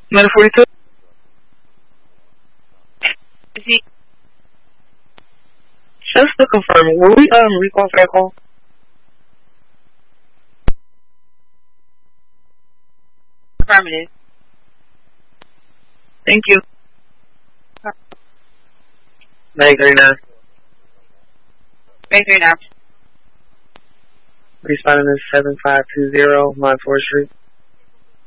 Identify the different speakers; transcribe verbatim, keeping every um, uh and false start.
Speaker 1: nine forty-two. Just to confirm, will we um recall for that call? Affirmative. Thank you. nine thirty-nine.
Speaker 2: nine thirty-nine.
Speaker 1: Responding to seven five two zero, Montfort Street.